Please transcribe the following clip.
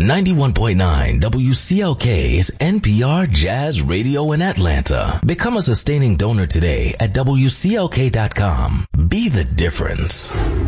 91.9 WCLK is NPR Jazz Radio in Atlanta. Become a sustaining donor today at WCLK.com. Be the difference.